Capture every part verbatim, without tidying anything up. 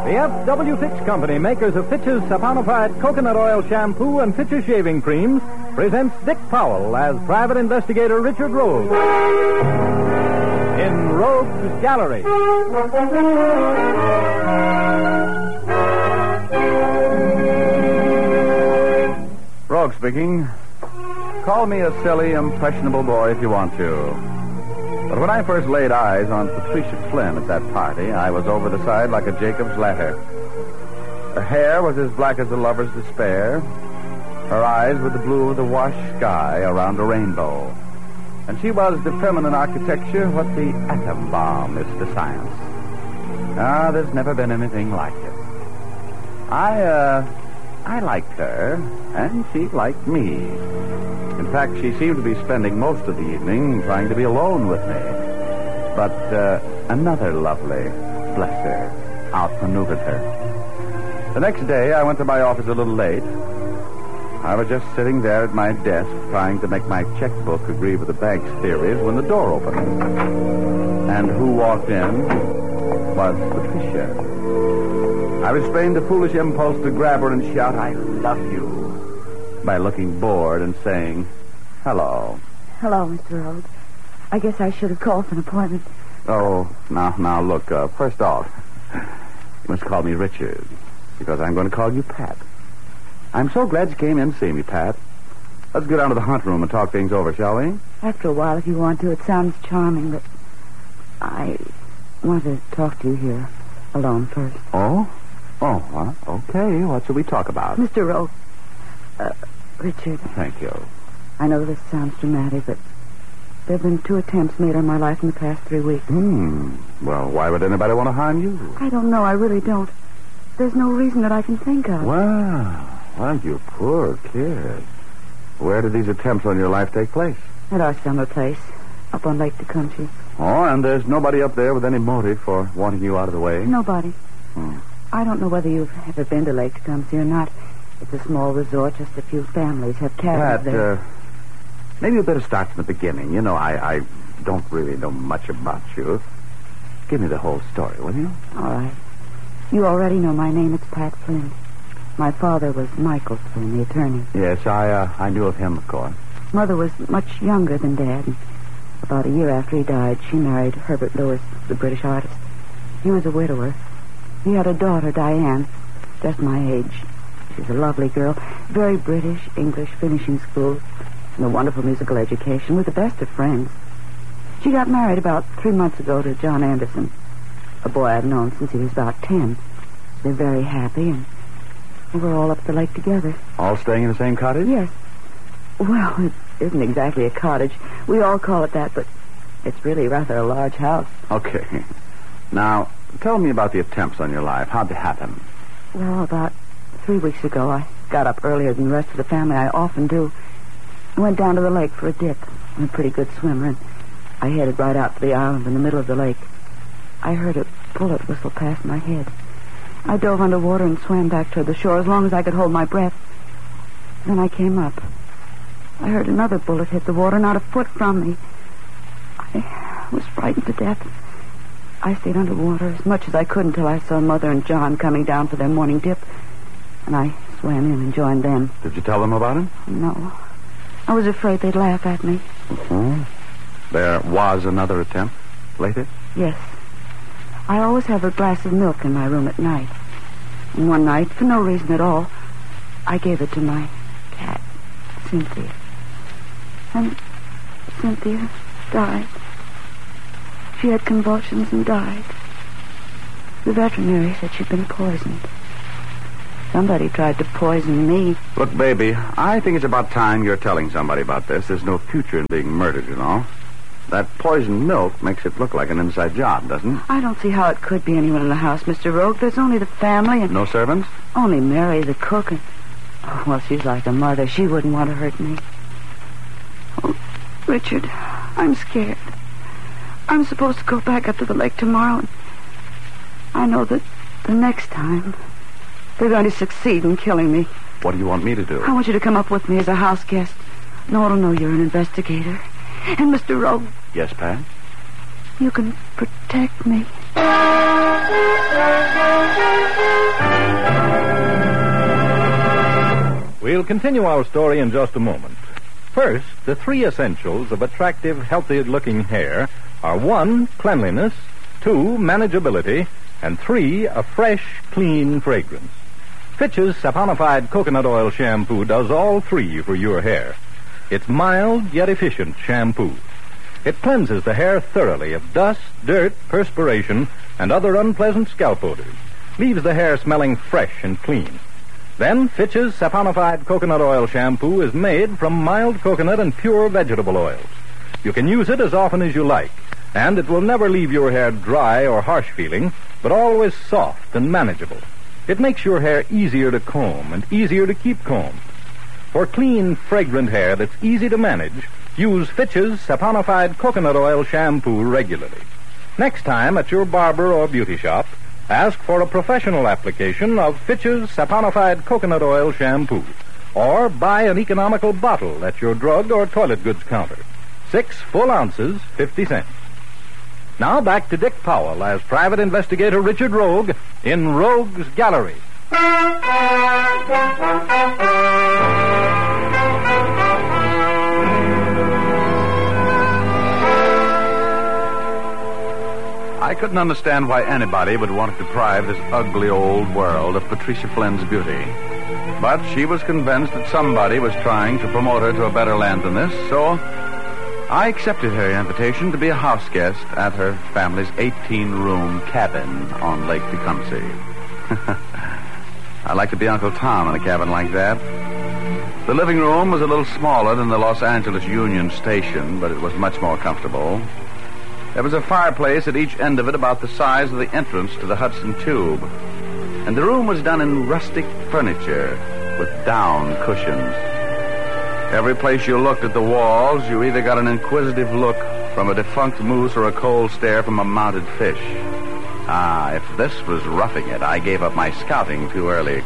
The F W Fitch Company, makers of Fitch's saponified coconut oil shampoo and Fitch's shaving creams, presents Dick Powell as Private Investigator Richard Rogue in Rogue's Gallery. Rogue speaking. Call me a silly, impressionable boy if you want to. But when I first laid eyes on Patricia Flynn at that party, I was over the side like a Jacob's ladder. Her hair was as black as a lover's despair. Her eyes were the blue of the washed sky around a rainbow. And she was to feminine architecture what the atom bomb is to science. Ah, there's never been anything like it. I, uh, I liked her, and she liked me. In fact, she seemed to be spending most of the evening trying to be alone with me. But uh, another lovely, bless her, outmaneuvered her. The next day, I went to my office a little late. I was just sitting there at my desk trying to make my checkbook agree with the bank's theories when the door opened. And who walked in was Patricia. I restrained the foolish impulse to grab her and shout, "I love you," by looking bored and saying, "Hello." Hello, Mister Rogue. I guess I should have called for an appointment. Oh, now, now, look, uh, first off, you must call me Richard, because I'm going to call you Pat. I'm so glad you came in to see me, Pat. Let's go down to the hunt room and talk things over, shall we? After a while, if you want to. It sounds charming, but I want to talk to you here alone first. Oh? Oh, well, okay. What shall we talk about? Mister Rogue. Uh, Richard. Thank you. I know this sounds dramatic, but there have been two attempts made on my life in the past three weeks. Hmm. Well, why would anybody want to harm you? I don't know. I really don't. There's no reason that I can think of. Wow. Well, you poor kid. Where did these attempts on your life take place? At our summer place, up on Lake Tecumseh. Oh, and there's nobody up there with any motive for wanting you out of the way? Nobody. Hmm. I don't know whether you've ever been to Lake Tecumseh or not. It's a small resort. Just a few families have cabins Pat, there. uh, maybe you better start from the beginning. You know, I, I don't really know much about you. Give me the whole story, will you? All right. You already know my name. It's Pat Flynn. My father was Michael Flynn, the attorney. Yes, I uh, I knew of him, of course. Mother was much younger than Dad, and about a year after he died, she married Herbert Lewis, the British artist. He was a widower. He had a daughter, Diane, just my age. She's a lovely girl, very British, English, finishing school, and a wonderful musical education, with the best of friends. She got married about three months ago to John Anderson, a boy I've known since he was about ten. They're very happy, and we're all up the lake together. All staying in the same cottage? Yes. Well, it isn't exactly a cottage. We all call it that, but it's really rather a large house. Okay. Now, tell me about the attempts on your life. How'd they happen? Well, about three weeks ago, I got up earlier than the rest of the family. I often do. I went down to the lake for a dip. I'm a pretty good swimmer, and I headed right out to the island in the middle of the lake. I heard a bullet whistle past my head. I dove underwater and swam back toward the shore as long as I could hold my breath. Then I came up. I heard another bullet hit the water, not a foot from me. I was frightened to death. I stayed underwater as much as I could until I saw Mother and John coming down for their morning dip, and I swam in and joined them. Did you tell them about him? No. I was afraid they'd laugh at me. Mm-hmm. There was another attempt later? Yes. I always have a glass of milk in my room at night. And one night, for no reason at all, I gave it to my cat, Cynthia. And Cynthia died. She had convulsions and died. The veterinary said she'd been poisoned. Somebody tried to poison me. Look, baby, I think it's about time you're telling somebody about this. There's no future in being murdered, you know. That poisoned milk makes it look like an inside job, doesn't it? I don't see how it could be anyone in the house, Mister Rogue. There's only the family and... No servants? Only Mary, the cook, and... Oh, well, she's like a mother. She wouldn't want to hurt me. Oh, Richard, I'm scared. I'm supposed to go back up to the lake tomorrow, and I know that the next time they're going to succeed in killing me. What do you want me to do? I want you to come up with me as a house guest. No one will know you're an investigator. And Mister Rogue... Yes, Pat? You can protect me. We'll continue our story in just a moment. First, the three essentials of attractive, healthy-looking hair are one, cleanliness, two, manageability, and three, a fresh, clean fragrance. Fitch's saponified coconut oil shampoo does all three for your hair. It's mild yet efficient shampoo. It cleanses the hair thoroughly of dust, dirt, perspiration, and other unpleasant scalp odors. Leaves the hair smelling fresh and clean. Then, Fitch's saponified coconut oil shampoo is made from mild coconut and pure vegetable oils. You can use it as often as you like, and it will never leave your hair dry or harsh feeling, but always soft and manageable. It makes your hair easier to comb and easier to keep combed. For clean, fragrant hair that's easy to manage, use Fitch's saponified coconut oil shampoo regularly. Next time at your barber or beauty shop, ask for a professional application of Fitch's saponified coconut oil shampoo, or buy an economical bottle at your drug or toilet goods counter. Six full ounces, fifty cents. Now back to Dick Powell as Private Investigator Richard Rogue in Rogue's Gallery. I couldn't understand why anybody would want to deprive this ugly old world of Patricia Flynn's beauty. But she was convinced that somebody was trying to promote her to a better land than this, so I accepted her invitation to be a house guest at her family's eighteen-room cabin on Lake Tecumseh. I'd like to be Uncle Tom in a cabin like that. The living room was a little smaller than the Los Angeles Union Station, but it was much more comfortable. There was a fireplace at each end of it about the size of the entrance to the Hudson Tube. And the room was done in rustic furniture with down cushions. Every place you looked at the walls, you either got an inquisitive look from a defunct moose or a cold stare from a mounted fish. Ah, if this was roughing it, I gave up my scouting too early.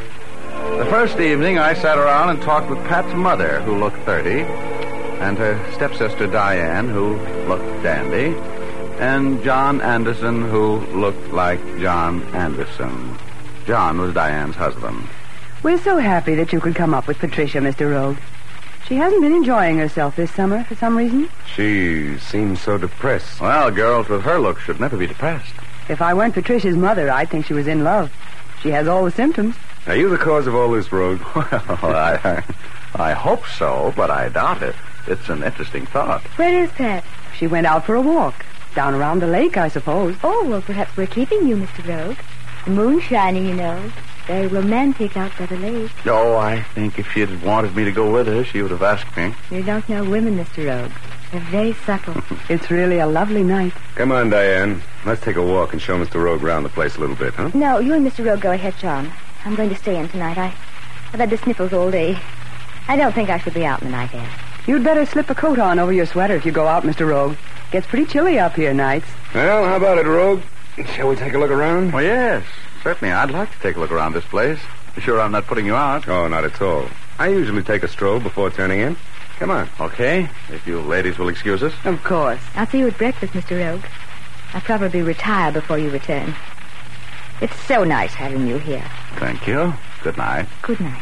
The first evening, I sat around and talked with Pat's mother, who looked thirty, and her stepsister Diane, who looked dandy, and John Anderson, who looked like John Anderson. John was Diane's husband. We're so happy that you could come up with Patricia, Mister Rogue. She hasn't been enjoying herself this summer for some reason. She seems so depressed. Well, girls with her look should never be depressed. If I weren't Patricia's mother, I'd think she was in love. She has all the symptoms. Are you the cause of all this, Rogue? Well, I, I hope so, but I doubt it. It's an interesting thought. Where is Pat? She went out for a walk. Down around the lake, I suppose. Oh, well, perhaps we're keeping you, Mister Rogue. The moon's shining, you know. Very romantic out by the lake. Oh, I think if she'd wanted me to go with her, she would have asked me. You don't know women, Mister Rogue. They're very subtle. It's really a lovely night. Come on, Diane. Let's take a walk and show Mister Rogue around the place a little bit, huh? No, you and Mister Rogue go ahead, John. I'm going to stay in tonight. I, I've had the sniffles all day. I don't think I should be out in the night air. You'd better slip a coat on over your sweater if you go out, Mister Rogue. Gets pretty chilly up here nights. Well, how about it, Rogue? Shall we take a look around? Well, yes, certainly. I'd like to take a look around this place. You sure I'm not putting you out? Oh, not at all. I usually take a stroll before turning in. Come on. Okay, if you ladies will excuse us. Of course. I'll see you at breakfast, Mister Rogue. I'll probably retire before you return. It's so nice having you here. Thank you. Good night. Good night.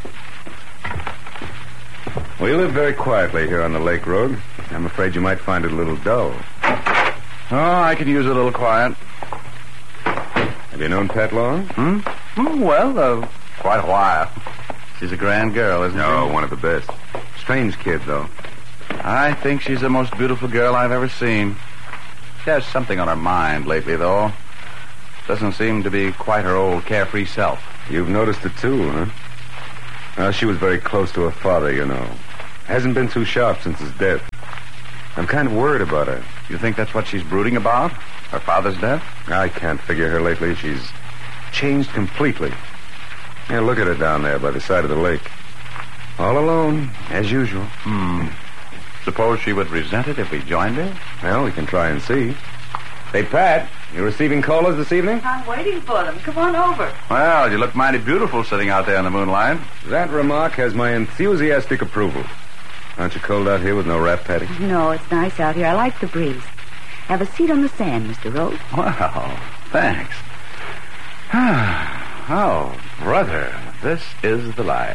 We live very quietly here on the lake road. I'm afraid you might find it a little dull. Oh, I could use a little quiet. Have you known Pat long? Hmm? Hmm, well, uh, quite a while. She's a grand girl, isn't she? No, one of the best. Strange kid, though. I think she's the most beautiful girl I've ever seen. She has something on her mind lately, though. Doesn't seem to be quite her old carefree self. You've noticed it, too, huh? Uh, she was very close to her father, you know. Hasn't been too sharp since his death. I'm kind of worried about her. You think that's what she's brooding about? Her father's death? I can't figure her lately. She's changed completely. Yeah, look at her down there by the side of the lake. All alone, as usual. Hmm. Suppose she would resent it if we joined her? Well, we can try and see. Hey, Pat, you receiving callers this evening? I'm waiting for them. Come on over. Well, you look mighty beautiful sitting out there in the moonlight. That remark has my enthusiastic approval. Aren't you cold out here with no wrap, Patty? No, it's nice out here. I like the breeze. Have a seat on the sand, Mister Rogue. Well, thanks. Oh, brother, this is the life.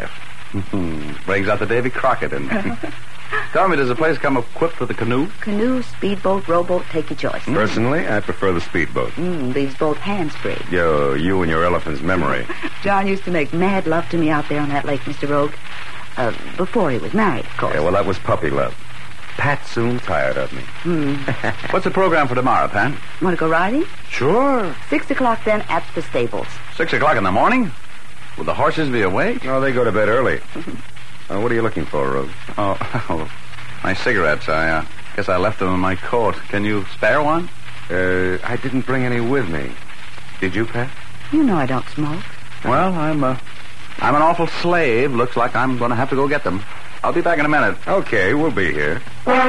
Brings out the Davy Crockett in me. Tell me, does the place come equipped with a canoe? Canoe, speedboat, rowboat, take your choice. Personally, I prefer the speedboat. Mm, leaves both hands free. Yo, you and your elephant's memory. John used to make mad love to me out there on that lake, Mister Rogue. Uh, before he was married, of course. Yeah, well, that was puppy love. Pat soon tired of me. Hmm. What's the program for tomorrow, Pat? Want to go riding? Sure. Six o'clock then at the stables. Six o'clock in the morning? Will the horses be awake? No, they go to bed early. uh, what are you looking for, Rogue? Oh, oh my cigarettes. I uh, guess I left them in my coat. Can you spare one? Uh, I didn't bring any with me. Did you, Pat? You know I don't smoke. Well, I'm uh, I'm an awful slave. Looks like I'm going to have to go get them. I'll be back in a minute. Okay, we'll be here.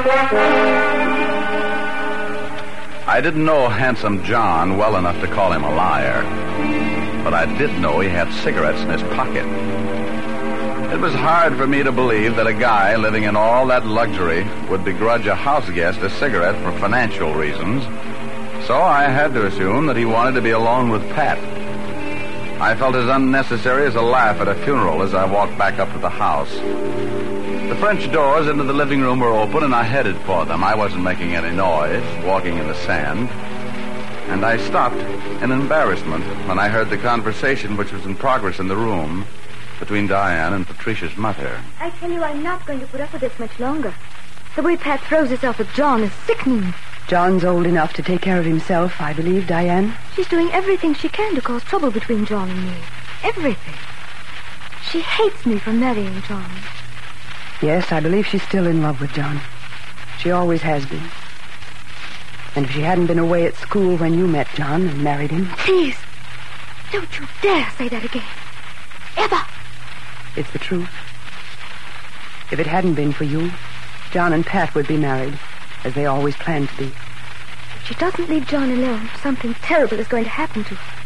I didn't know Handsome John well enough to call him a liar, but I did know he had cigarettes in his pocket. It was hard for me to believe that a guy living in all that luxury would begrudge a house guest a cigarette for financial reasons, so I had to assume that he wanted to be alone with Pat. I felt as unnecessary as a laugh at a funeral as I walked back up to the house. The French doors into the living room were open, and I headed for them. I wasn't making any noise, walking in the sand. And I stopped in embarrassment when I heard the conversation which was in progress in the room between Diane and Patricia's mother. I tell you, I'm not going to put up with this much longer. The way Pat throws herself at John is sickening. John's old enough to take care of himself, I believe, Diane. She's doing everything she can to cause trouble between John and me. Everything. She hates me for marrying John. Yes, I believe she's still in love with John. She always has been. And if she hadn't been away at school when you met John and married him... Please, don't you dare say that again. Ever. It's the truth. If it hadn't been for you, John and Pat would be married, as they always planned to be. If she doesn't leave John alone, something terrible is going to happen to her.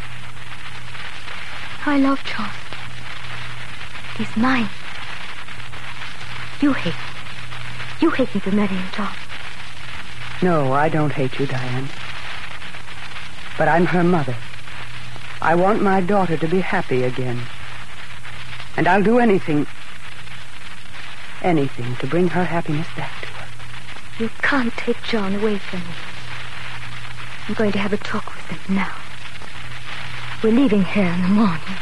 I love John. He's mine. You hate me. You hate me for marrying John. No, I don't hate you, Diane. But I'm her mother. I want my daughter to be happy again. And I'll do anything, anything to bring her happiness back to her. You can't take John away from me. I'm going to have a talk with him now. We're leaving here in the morning.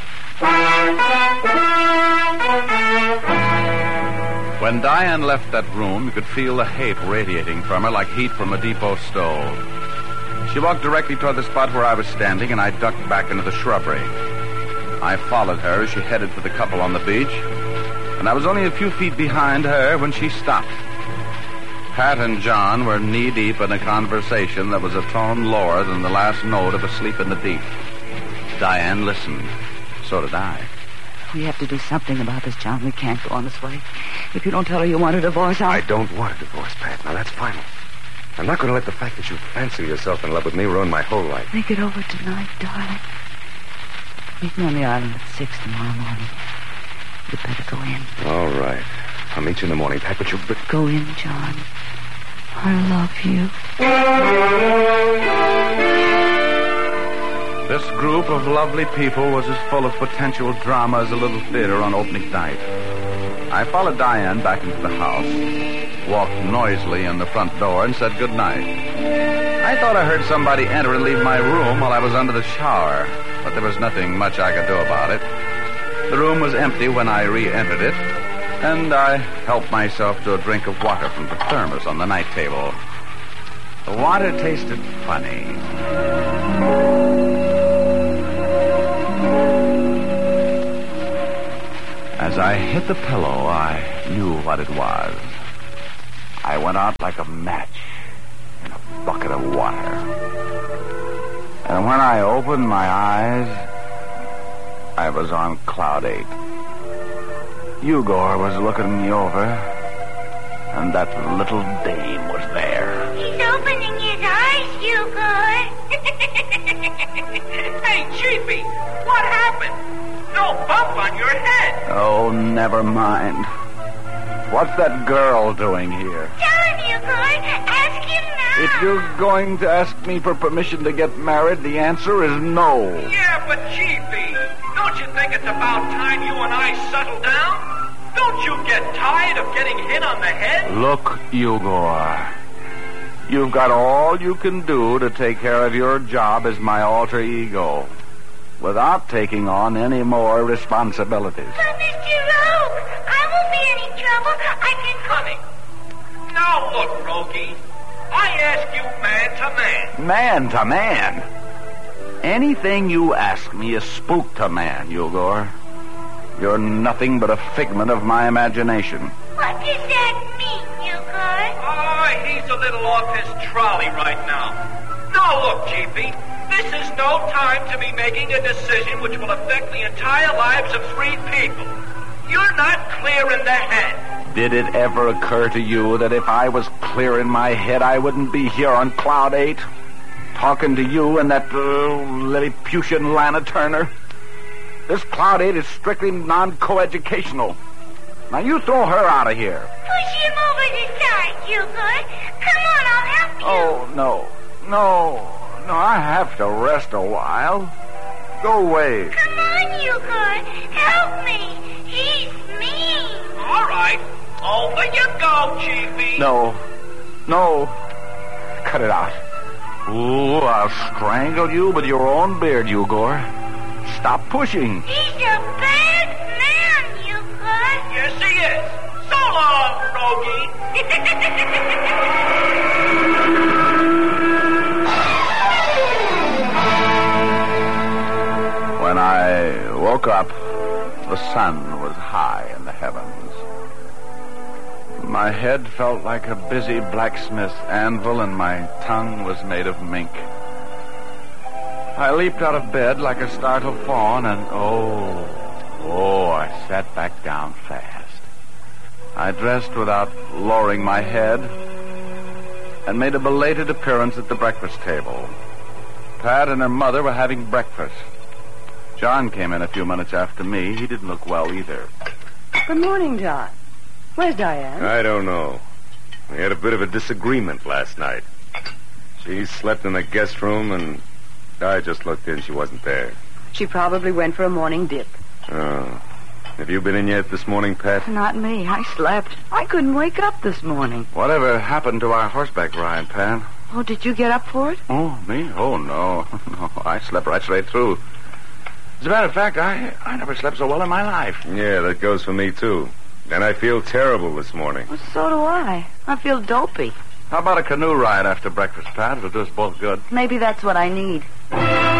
When Diane left that room, you could feel the hate radiating from her like heat from a depot stove. She walked directly toward the spot where I was standing, and I ducked back into the shrubbery. I followed her as she headed for the couple on the beach, and I was only a few feet behind her when she stopped. Pat and John were knee-deep in a conversation that was a tone lower than the last note of Asleep in the Deep. Diane listened. So did I. We have to do something about this, John. We can't go on this way. If you don't tell her you want a divorce, I'll... I don't want a divorce, Pat. Now, that's final. I'm not going to let the fact that you fancy yourself in love with me ruin my whole life. Think it over tonight, darling. Meet me on the island at six tomorrow morning. You'd better go in. All right. I'll meet you in the morning, Pat, but you... But... Go in, John. I love you. This group of lovely people was as full of potential drama as a little theater on opening night. I followed Diane back into the house, walked noisily in the front door, and said goodnight. I thought I heard somebody enter and leave my room while I was under the shower, but there was nothing much I could do about it. The room was empty when I re-entered it, and I helped myself to a drink of water from the thermos on the night table. The water tasted funny. As I hit the pillow, I knew what it was. I went out like a match in a bucket of water. And when I opened my eyes, I was on cloud eight. Igor was looking me over, and that little dame was there. He's opening his eyes, Igor. Hey, Chiefy, what happened? No bump on your head. Oh, never mind. What's that girl doing here? Tell him, Igor. Ask him now. If you're going to ask me for permission to get married, the answer is no. Yeah, but Chiefy, don't you think it's about time you and I settle down? Don't you get tired of getting hit on the head? Look, Igor. You've got all you can do to take care of your job as my alter ego without taking on any more responsibilities. But Mister Rogue, I won't be any trouble. I can... Honey, now look, Rogie. I ask you man to man. Man to man? Anything you ask me is spook to man, Igor. You're nothing but a figment of my imagination. What does that mean, Igor? Oh, he's a little off his trolley right now. Now look, Chiefy, this is no time to be making a decision which will affect the entire lives of three people. You're not clear in the head. Did it ever occur to you that if I was clear in my head, I wouldn't be here on Cloud eight, talking to you and that uh, Lilliputian Lana Turner? This Cloud eight is strictly non-coeducational. Now you throw her out of here. Push him over the side, Igor. Come on, I'll help you. Oh, no. No. No, I have to rest a while. Go away. Come on, Igor. Help me. He's mean. All right. Over you go, Chiefy. No. No. Cut it out. Ooh, I'll strangle you with your own beard, Igor. Stop pushing. He's a bad man, Igor. Yes, he is. So long, Rogie. When I woke up, the sun was high in the heavens. My head felt like a busy blacksmith's anvil, and my tongue was made of mink. I leaped out of bed like a startled fawn, and oh, oh, I sat back down fast. I dressed without lowering my head and made a belated appearance at the breakfast table. Pat and her mother were having breakfast. John came in a few minutes after me. He didn't look well either. Good morning, John. Where's Diane? I don't know. We had a bit of a disagreement last night. She slept in the guest room, and I just looked in. She wasn't there. She probably went for a morning dip. Oh. Have you been in yet this morning, Pat? Not me. I slept. I couldn't wake up this morning. Whatever happened to our horseback ride, Pat? Oh, did you get up for it? Oh, me? Oh, no. No, I slept right straight through. As a matter of fact, I, I never slept so well in my life. Yeah, that goes for me, too. And I feel terrible this morning. Well, so do I. I feel dopey. How about a canoe ride after breakfast, Pat? It'll do us both good. Maybe that's what I need.